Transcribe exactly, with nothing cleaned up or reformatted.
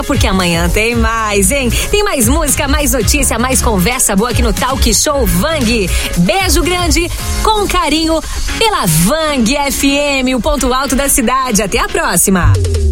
porque amanhã tem mais, hein? Tem mais música, mais notícia, mais conversa boa aqui no Talk Show Vang. Beijo grande, com carinho, pela Vang F M, o ponto alto da cidade. Até a próxima.